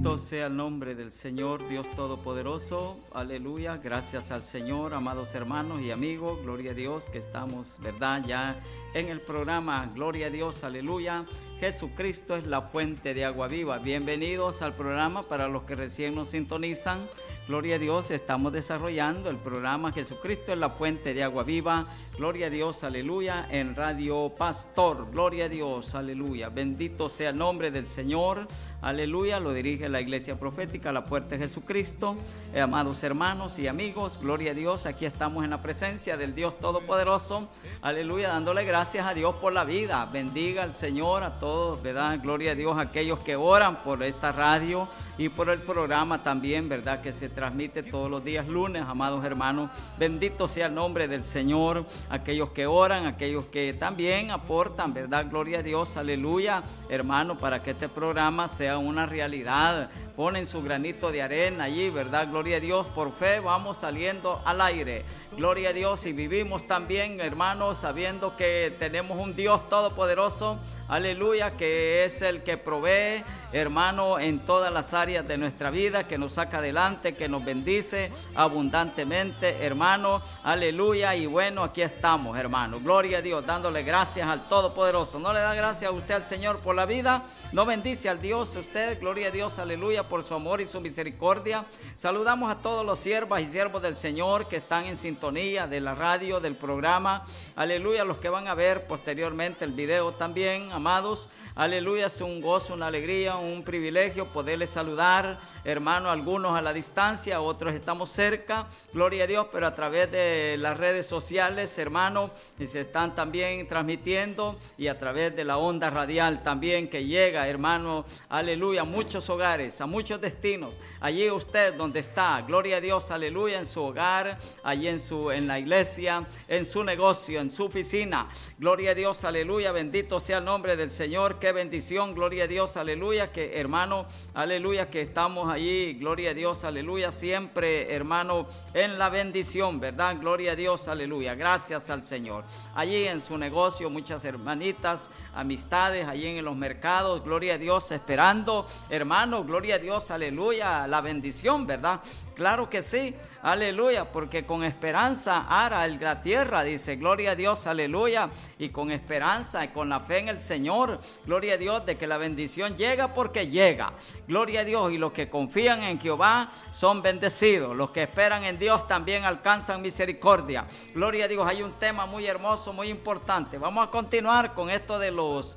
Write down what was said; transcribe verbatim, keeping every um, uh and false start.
Bendito sea el nombre del Señor, Dios Todopoderoso. Aleluya. Gracias al Señor, amados hermanos y amigos. Gloria a Dios que estamos, ¿verdad?, ya en el programa. Gloria a Dios, aleluya. Jesucristo es la fuente de agua viva. Bienvenidos al programa para los que recién nos sintonizan. Gloria a Dios, estamos desarrollando el programa Jesucristo es la fuente de agua viva. Gloria a Dios, aleluya, en Radio Pastor. Gloria a Dios, aleluya. Bendito sea el nombre del Señor. Aleluya, lo dirige la Iglesia Profética, la Puerta de Jesucristo. Eh, amados hermanos y amigos, gloria a Dios, aquí estamos en la presencia del Dios Todopoderoso. Aleluya, dándole gracias a Dios por la vida. Bendiga al Señor a todos, ¿verdad? Gloria a Dios a aquellos que oran por esta radio y por el programa también, ¿verdad?, que se transmite todos los días lunes, amados hermanos. Bendito sea el nombre del Señor. Aquellos que oran, aquellos que también aportan, ¿verdad? Gloria a Dios, aleluya, hermano, para que este programa sea una realidad. Ponen su granito de arena allí, ¿verdad? Gloria a Dios, por fe vamos saliendo al aire. Gloria a Dios, y vivimos también, hermanos, sabiendo que tenemos un Dios todopoderoso, aleluya, que es el que provee, hermano, en todas las áreas de nuestra vida, que nos saca adelante, que nos bendice abundantemente, hermano, aleluya. Y bueno, aquí estamos, hermano, gloria a Dios, dándole gracias al Todopoderoso. ¿No le da gracias a usted al Señor por la vida? ¿No bendice al Dios usted? Gloria a Dios, aleluya, por su amor y su misericordia. Saludamos a todos los siervas y siervos del Señor que están en sintonía de la radio, del programa, aleluya, los que van a ver posteriormente el video también, amados, aleluya. Es un gozo, una alegría, un privilegio poderles saludar, hermano, algunos a la distancia, otros estamos cerca, gloria a Dios, pero a través de las redes sociales, hermano, y se están también transmitiendo, y a través de la onda radial también que llega, hermano, aleluya, a muchos hogares, a muchos destinos. Allí usted donde está, gloria a Dios, aleluya, en su hogar, allí en su en la iglesia, en su negocio, en su oficina, gloria a Dios, aleluya, bendito sea el nombre del Señor. Qué bendición, gloria a Dios, aleluya, que hermano, aleluya, que estamos allí, gloria a Dios, aleluya, siempre, hermano, en la bendición, ¿verdad? Gloria a Dios, aleluya, gracias al Señor. Allí en su negocio, muchas hermanitas, amistades, allí en los mercados, gloria a Dios, esperando, hermano, gloria a Dios, aleluya, la bendición, ¿verdad? Claro que sí, aleluya, porque con esperanza ara la tierra, dice, gloria a Dios, aleluya, y con esperanza y con la fe en el Señor, gloria a Dios, de que la bendición llega porque llega, gloria a Dios, y los que confían en Jehová son bendecidos, los que esperan en Dios también alcanzan misericordia, gloria a Dios. Hay un tema muy hermoso, muy importante. Vamos a continuar con esto de los